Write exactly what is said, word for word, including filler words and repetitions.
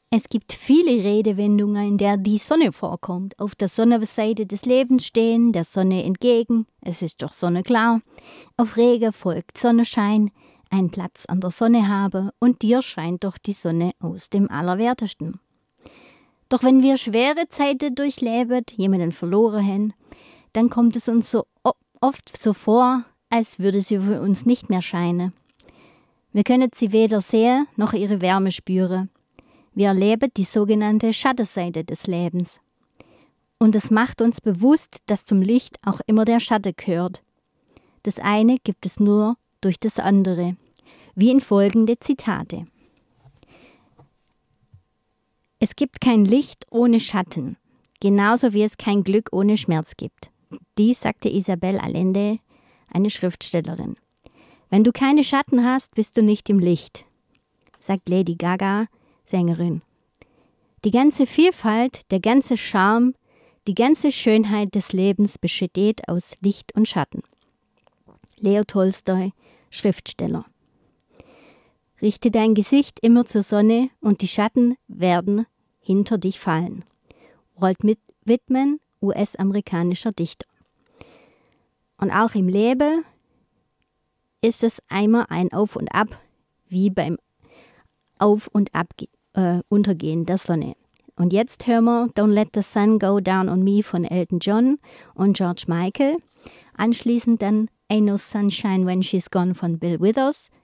Es gibt viele Redewendungen, in der die Sonne vorkommt. Auf der Sonnenseite des Lebens stehen, der Sonne entgegen, es ist doch sonneklar. Auf Regen folgt Sonnenschein, einen Platz an der Sonne habe und dir scheint doch die Sonne aus dem Allerwertesten. Doch wenn wir schwere Zeiten durchleben, jemanden verloren haben, dann kommt es uns so oft so vor, als würde sie für uns nicht mehr scheinen. Wir können sie weder sehen, noch ihre Wärme spüren. Wir erleben die sogenannte Schattenseite des Lebens. Und es macht uns bewusst, dass zum Licht auch immer der Schatten gehört. Das eine gibt es nur durch das andere, wie in folgende Zitate. Es gibt kein Licht ohne Schatten, genauso wie es kein Glück ohne Schmerz gibt. Dies sagte Isabel Allende, eine Schriftstellerin. Wenn du keine Schatten hast, bist du nicht im Licht, sagt Lady Gaga, Sängerin. Die ganze Vielfalt, der ganze Charme, die ganze Schönheit des Lebens besteht aus Licht und Schatten. Leo Tolstoi, Schriftsteller. Richte dein Gesicht immer zur Sonne und die Schatten werden hinter dich fallen. Walt Whitman, U S-amerikanischer Dichter. Und auch im Leben ist es einmal ein Auf und Ab, wie beim Auf und Ab äh, Untergehen der Sonne. Und jetzt hören wir Don't Let the Sun Go Down on Me von Elton John und George Michael. Anschließend dann Ain't No Sunshine When She's Gone von Bill Withers